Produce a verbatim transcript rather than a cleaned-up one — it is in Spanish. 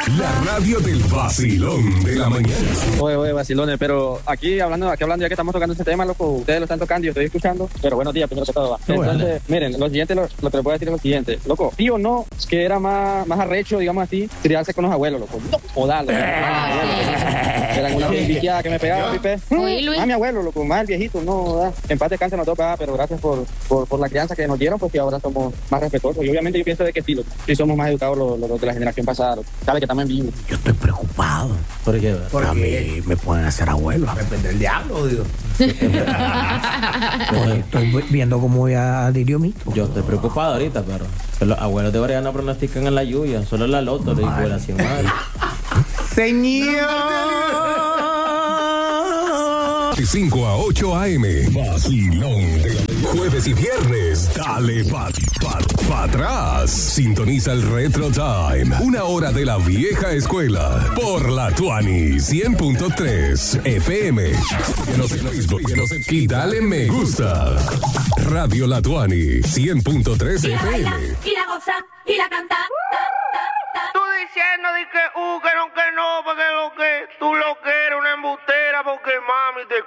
La radio del vacilón de la mañana. Oye, oye, vacilones, pero aquí hablando, aquí hablando ya que estamos tocando este tema, loco, ustedes lo están tocando y yo estoy escuchando, pero buenos días, primero que todo. Va. Entonces, bueno. Miren, lo siguiente, lo, lo que les voy a decir es lo siguiente, loco, sí o no, que era más, más arrecho, digamos así, criarse con los abuelos, loco, no, jodarlo. Eran una bichiada que me pegaba, Pipe. Más mi abuelo, loco, más el viejito, no, ¿verdad? En paz descanse los dos, ¿verdad? Pero gracias por, por, por la crianza que nos dieron, porque ahora somos más respetuosos. Y obviamente yo pienso de que sí, loco, sí somos más educados los, los, los de la generación pasada, loco. Sabe que estamos en vivo. Yo estoy preocupado. ¿Por qué? Porque a mí me pueden hacer abuelo. Depende del diablo, digo. Estoy viendo cómo voy a Lirio Mito. Yo estoy preocupado ahorita, pero los abuelos de Brian no pronostican en la lluvia, solo en la loto le digo la cien madre. Señor. De cinco a ocho a eme, vacilón de la jueves y viernes, dale pa, pa, pa atrás. Sintoniza el Retro Time, una hora de la vieja escuela, por la Tuani cien punto tres F M. Síguenos en Facebook y dale me gusta. Radio La Tuani cien punto tres F M. Y la baila, y la goza, y la canta. Tú diciendo de que, uh, que no, que no, porque lo que tú lo que eres una embustera, porque mami te